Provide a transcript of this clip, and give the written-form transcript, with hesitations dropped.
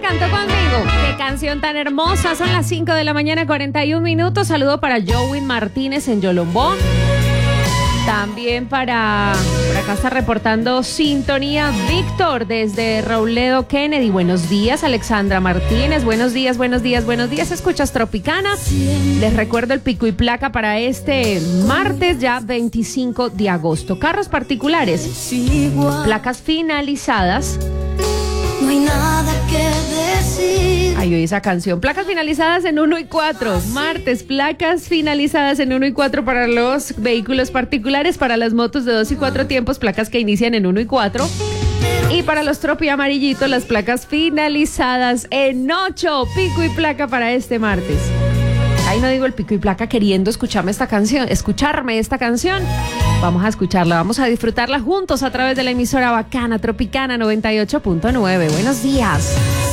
cantó conmigo. Qué canción tan hermosa. Son las 5 de la mañana, 41 minutos. Saludo para Joey Martínez en Yolombó. También por acá está reportando sintonía Víctor desde Robledo Kennedy. Buenos días, Alexandra Martínez. Buenos días. Escuchas Tropicana. Les recuerdo el pico y placa para este martes, ya 25 de agosto. Carros particulares, placas finalizadas. No hay nada que decir. Ay, oí esa canción. Placas finalizadas en 1 y 4. Martes, placas finalizadas en 1 y 4 para los vehículos particulares, para las motos de 2 y 4 tiempos, placas que inician en 1 y 4. Y para los tropi amarillitos, las placas finalizadas en 8. Pico y placa para este martes. Ahí no digo el pico y placa queriendo escucharme esta canción. Vamos a escucharla, vamos a disfrutarla juntos a través de la emisora bacana Tropicana 98.9. Buenos días.